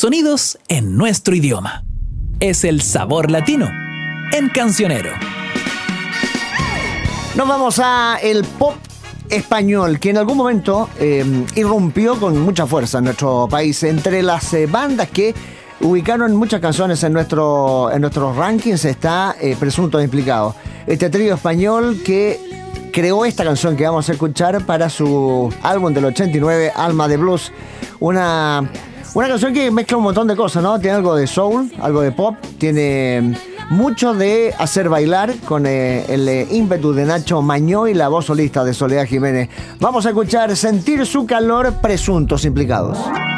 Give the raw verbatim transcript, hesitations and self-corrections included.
sonidos en nuestro idioma. Es el sabor latino en Cancionero. Nos vamos a el pop español, que en algún momento eh, irrumpió con mucha fuerza en nuestro país. Entre las eh, bandas que ubicaron muchas canciones en, nuestro, en nuestros rankings está eh, Presuntos Implicados. Este trío español que creó esta canción que vamos a escuchar para su álbum del ochenta y nueve, Alma de Blues. Una, una canción que mezcla un montón de cosas, ¿no? Tiene algo de soul, algo de pop, tiene mucho de hacer bailar con eh, el eh, ímpetu de Nacho Mañó y la voz solista de Soledad Jiménez. Vamos a escuchar Sentir su calor, Presuntos Implicados.